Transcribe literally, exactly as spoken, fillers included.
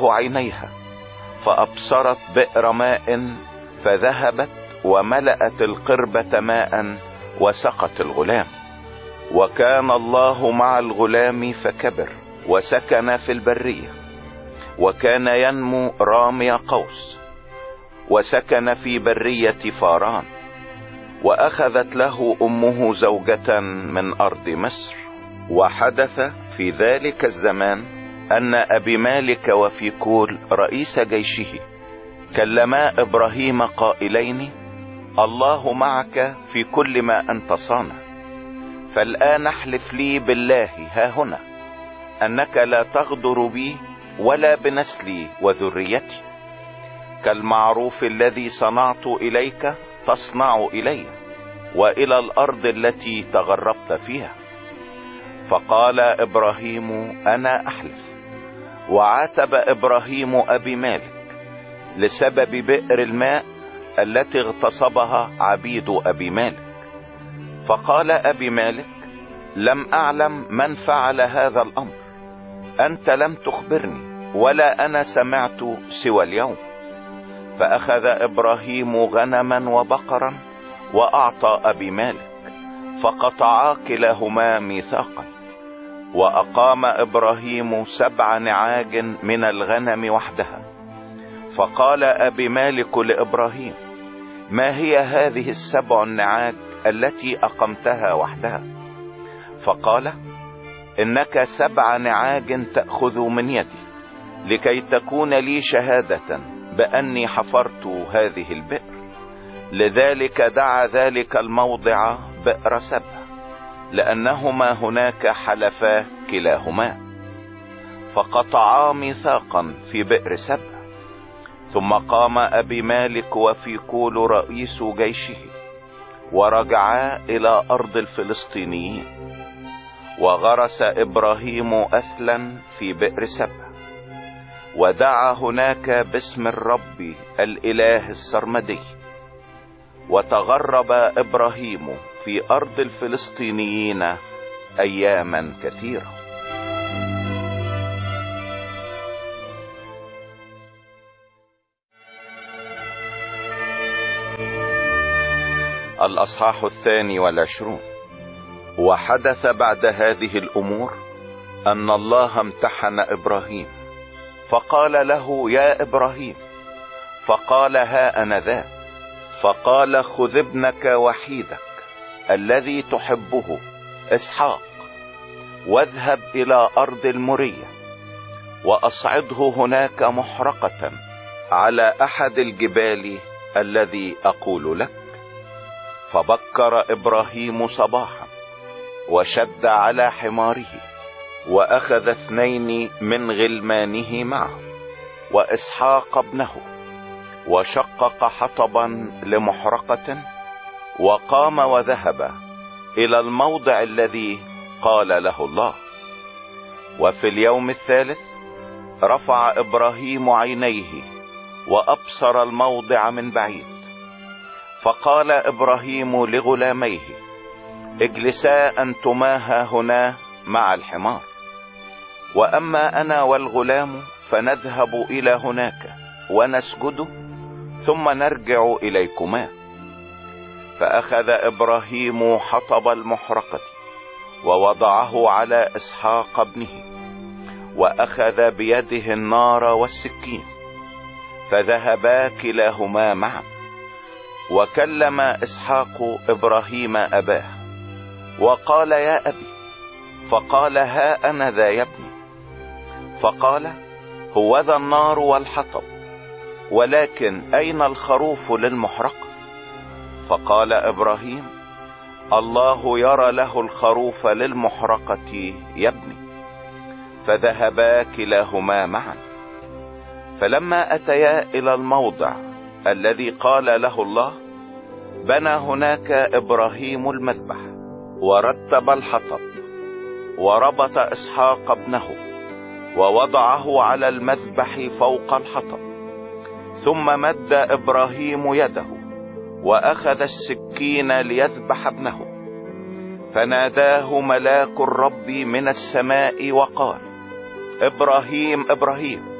الله عينيها فأبصرت بئر ماء، فذهبت وملأت القربة ماء وسقت الغلام. وكان الله مع الغلام فكبر وسكن في البرية، وكان ينمو رامي قوس، وسكن في برية فاران. وأخذت له أمه زوجة من أرض مصر. وحدث في ذلك الزمان أن أبيمالك وفيكول رئيس جيشه كلما إبراهيم قائلين: الله معك في كل ما أنت صانع، فالآن احلف لي بالله ها هنا أنك لا تغدر بي ولا بنسلي وذريتي، كالمعروف الذي صنعت إليك تصنع إلي وإلى الأرض التي تغربت فيها. فقال إبراهيم: أنا أحلف. وعاتب إبراهيم أبيمالك لسبب بئر الماء التي اغتصبها عبيد أبيمالك. فقال أبيمالك: لم أعلم من فعل هذا الأمر، أنت لم تخبرني ولا أنا سمعت سوى اليوم. فأخذ إبراهيم غنما وبقرا وأعطى أبيمالك، فقطعا كلاهما ميثاقا. وأقام إبراهيم سبع نعاج من الغنم وحدها. فقال أبيمالك لإبراهيم: ما هي هذه السبع النعاج التي أقمتها وحدها؟ فقال: إنك سبع نعاج تأخذ من يدي لكي تكون لي شهادة بأني حفرت هذه البئر. لذلك دعا ذلك الموضع بئر سبع، لأنهما هناك حلفا كلاهما. فقطعا ميثاقا في بئر سبع. ثم قام أبيمالك وفيكول رئيس جيشه ورجعا إلى أرض الفلسطينيين. وغرس إبراهيم أثلا في بئر سبع، ودعا هناك باسم الرب الإله السرمدي. وتغرب إبراهيم في أرض الفلسطينيين أياما كثيرة. الأصحاح الثاني والعشرون. وحدث بعد هذه الأمور أن الله امتحن إبراهيم، فقال له: يا إبراهيم. فقال: ها أنا ذا. فقال: خذ ابنك وحيدك الذي تحبه إسحاق، واذهب إلى أرض المورية، وأصعده هناك محرقة على أحد الجبال الذي أقول لك. فبكر إبراهيم صباحا وشد على حماره، وأخذ اثنين من غلمانه معه وإسحاق ابنه، وشقق حطبا لمحرقة، وقام وذهب إلى الموضع الذي قال له الله. وفي اليوم الثالث رفع إبراهيم عينيه وأبصر الموضع من بعيد. فقال إبراهيم لغلاميه: اجلسا أنتما هنا مع الحمار، وأما أنا والغلام فنذهب إلى هناك ونسجد، ثم نرجع إليكما. فأخذ إبراهيم حطب المحرقة ووضعه على إسحاق ابنه، وأخذ بيده النار والسكين، فذهبا كلاهما معا. وكلم إسحاق إبراهيم أباه وقال: يا أبي. فقال: ها أنا ذا يا ابني. فقال: هوذا النار والحطب، ولكن أين الخروف للمحرقة؟ فقال إبراهيم: الله يرى له الخروف للمحرقة يا ابني. فذهبا كلاهما معا. فلما أتيا إلى الموضع الذي قال له الله، بنى هناك إبراهيم المذبح، ورتب الحطب، وربط إسحاق ابنه، ووضعه على المذبح فوق الحطب. ثم مد إبراهيم يده وأخذ السكين ليذبح ابنه. فناداه ملاك الرب من السماء وقال: إبراهيم إبراهيم.